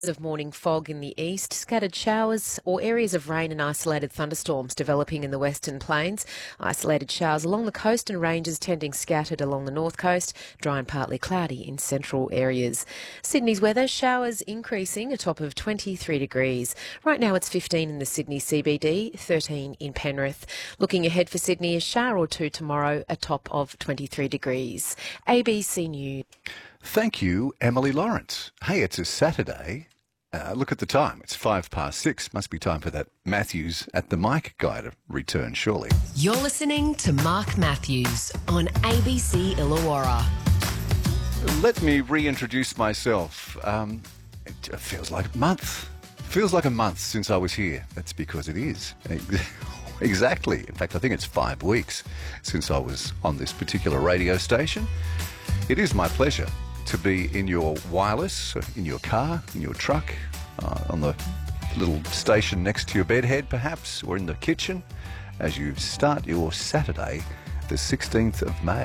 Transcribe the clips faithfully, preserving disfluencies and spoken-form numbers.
Of morning fog in the east, scattered showers or areas of rain and isolated thunderstorms developing in the western plains. Isolated showers along the coast and ranges tending scattered along the north coast, dry and partly cloudy in central areas. Sydney's weather, showers increasing, a top of twenty-three degrees. Right now it's fifteen in the Sydney C B D, thirteen in Penrith. Looking ahead for Sydney, a shower or two tomorrow, a top of twenty-three degrees. A B C News. Thank you, Emily Lawrence. Hey, it's a Saturday. Uh, look at the time. It's five past six. Must be time for that Matthews at the mic guy to return, surely. You're listening to Mark Matthews on A B C Illawarra. Let me reintroduce myself. Um, it feels like a month. Feels like a month since I was here. That's because it is. Exactly. In fact, I think it's five weeks since I was on this particular radio station. It is my pleasure to be in your wireless, in your car, in your truck, uh, on the little station next to your bedhead perhaps, or in the kitchen as you start your Saturday, the sixteenth of May.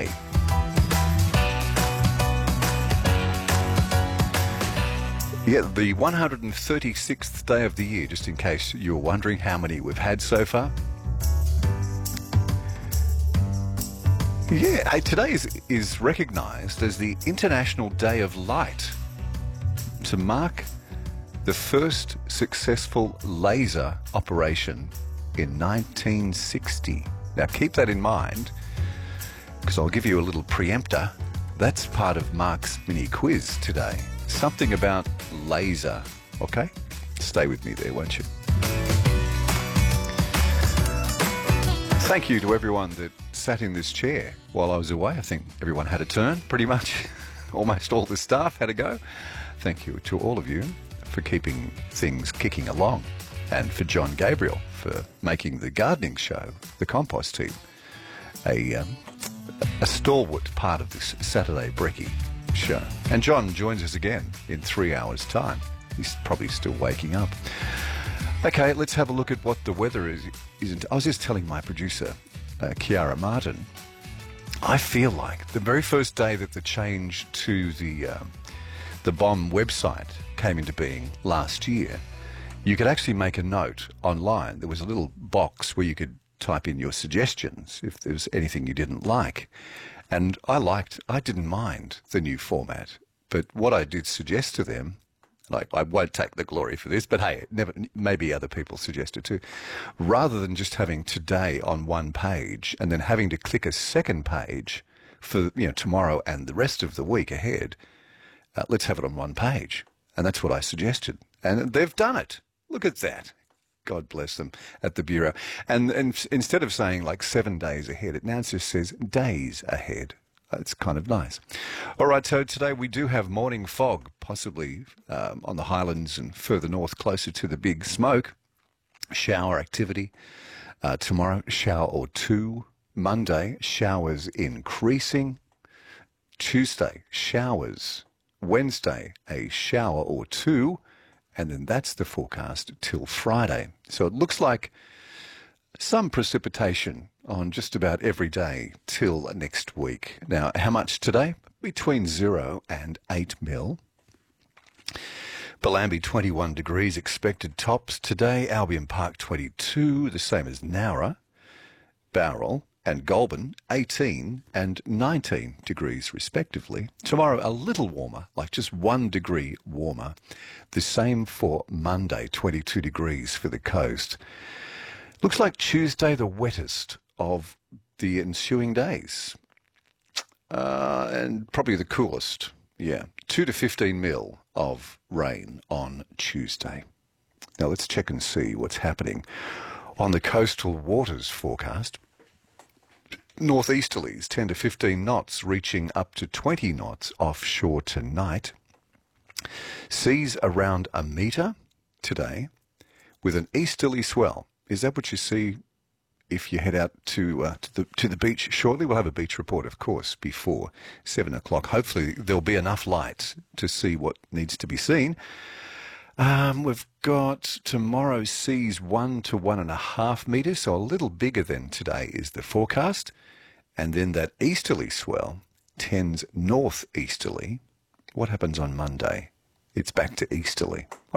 Yeah, the one hundred thirty-sixth day of the year, just in case you're wondering how many we've had so far. Yeah, hey, today is, is recognised as the International Day of Light to mark the first successful laser operation in nineteen sixty. Now keep that in mind, because I'll give you a little preempter. That's part of Mark's mini quiz today. Something about laser, okay? Stay with me there, won't you? Thank you to everyone that sat in this chair while I was away. I think everyone had a turn, pretty much. Almost all the staff had a go. Thank you to all of you for keeping things kicking along, and for John Gabriel for making the gardening show, the compost team, a, um, a stalwart part of this Saturday Brekkie show. And John joins us again in three hours' time. He's probably still waking up. Okay, let's have a look at what the weather is. Isn't I was just telling my producer, uh, Kiara Martin, I feel like the very first day that the change to the um, the B O M website came into being last year, you could actually make a note online. There was a little box where you could type in your suggestions if there was anything you didn't like. And I liked, I didn't mind the new format. But what I did suggest to them, like, I won't take the glory for this, but hey, never, maybe other people suggested too. Rather than just having today on one page and then having to click a second page for, you know, tomorrow and the rest of the week ahead, uh, let's have it on one page. And that's what I suggested. And they've done it. Look at that. God bless them at the Bureau. And, and instead of saying like seven days ahead, it now just says days ahead. It's kind of nice. All right, so today we do have morning fog, possibly um, on the highlands and further north, closer to the big smoke. Shower activity. Uh, tomorrow, shower or two. Monday, showers increasing. Tuesday, showers. Wednesday, a shower or two. And then that's the forecast till Friday. So it looks like some precipitation on just about every day till next week. Now, how much today? Between zero and eight mil. Bellambi, twenty-one degrees expected tops today. Albion Park, twenty-two, the same as Nowra. Bowral and Goulburn, eighteen and nineteen degrees respectively. Tomorrow, a little warmer, like just one degree warmer. The same for Monday, twenty-two degrees for the coast. Looks like Tuesday the wettest of the ensuing days. Uh, and probably the coolest. Yeah, two to fifteen mil of rain on Tuesday. Now let's check and see what's happening on the coastal waters forecast. Northeasterlies, ten to fifteen knots, reaching up to twenty knots offshore tonight. Seas around a metre today with an easterly swell. Is that what you see if you head out to uh, to the to the beach shortly? We'll have a beach report, of course, before seven o'clock. Hopefully there'll be enough light to see what needs to be seen. Um, we've got tomorrow's seas one to one and a half metres, so a little bigger than today is the forecast. And then that easterly swell tends northeasterly. What happens on Monday? it's back to easterly.